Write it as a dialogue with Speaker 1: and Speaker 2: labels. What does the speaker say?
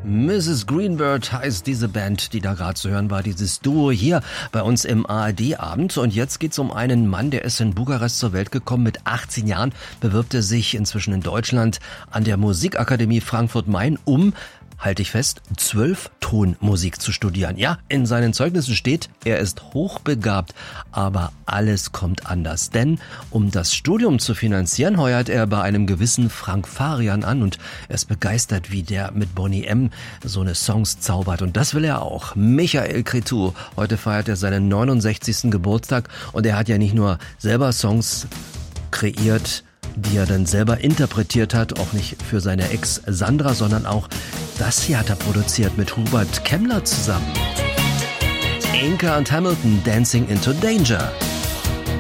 Speaker 1: Mrs. Greenbird heißt diese Band, die da gerade zu hören war, dieses Duo hier bei uns im ARD-Abend. Und jetzt geht's um einen Mann, der ist in Bukarest zur Welt gekommen. Mit 18 Jahren bewirbt er sich inzwischen in Deutschland an der Musikakademie Frankfurt-Main, halte ich fest, 12-Ton-Musik zu studieren. Ja, in seinen Zeugnissen steht, er ist hochbegabt, aber alles kommt anders. Denn um das Studium zu finanzieren, heuert er bei einem gewissen Frank Farian an und er ist begeistert, wie der mit Boney M. so eine Songs zaubert. Und das will er auch. Michael Cretu, heute feiert er seinen 69. Geburtstag und er hat ja nicht nur selber Songs kreiert, die er dann selber interpretiert hat, auch nicht für seine Ex Sandra, sondern auch das hier hat er produziert mit Hubert Kemmler zusammen. Inca und Hamilton, Dancing into Danger.